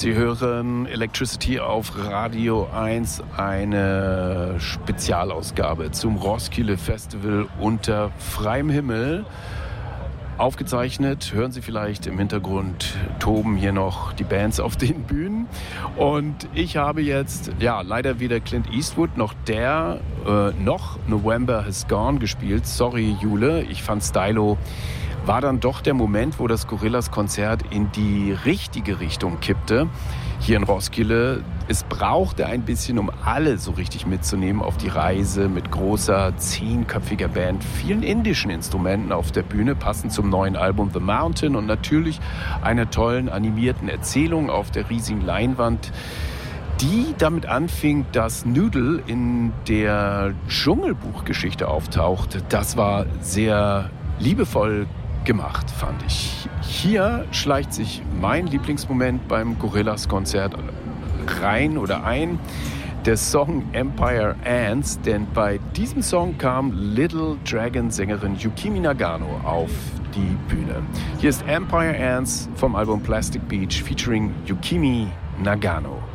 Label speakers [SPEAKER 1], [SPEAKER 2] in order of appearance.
[SPEAKER 1] Sie hören Electricity auf Radio 1, eine Spezialausgabe zum Roskilde Festival unter freiem Himmel. Aufgezeichnet, hören Sie vielleicht im Hintergrund, toben hier noch die Bands auf den Bühnen. Und ich habe jetzt, leider weder Clint Eastwood noch noch November Has Gone gespielt. Sorry, Jule, ich fand Stylo war dann doch der Moment, wo das Gorillaz-Konzert in die richtige Richtung kippte. Hier in Roskilde. Es brauchte ein bisschen, um alle so richtig mitzunehmen auf die Reise mit großer, 10-köpfiger Band, vielen indischen Instrumenten auf der Bühne, passend zum neuen Album The Mountain und natürlich einer tollen animierten Erzählung auf der riesigen Leinwand, die damit anfing, dass Noodle in der Dschungelbuchgeschichte auftauchte. Das war sehr liebevoll gemacht, fand ich. Hier schleicht sich mein Lieblingsmoment beim Gorillaz-Konzert rein oder ein. Der Song Empire Ants, denn bei diesem Song kam Little Dragon-Sängerin Yukimi Nagano auf die Bühne. Hier ist Empire Ants vom Album Plastic Beach featuring Yukimi Nagano.